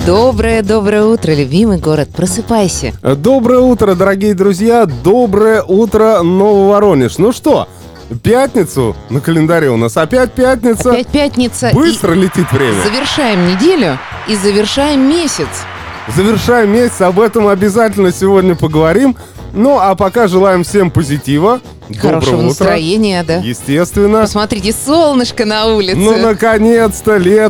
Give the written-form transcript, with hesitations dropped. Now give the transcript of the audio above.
Доброе утро, любимый город, просыпайся. Доброе утро, дорогие друзья, доброе утро, Нововоронеж. Ну что, пятницу на календаре у нас опять пятница. Опять пятница. Быстро летит время. Завершаем неделю и завершаем месяц. Завершаем месяц, об этом обязательно сегодня поговорим. Ну, а пока желаем всем позитива. Хорошего настроения, да. Естественно. Посмотрите, солнышко на улице. Ну, наконец-то,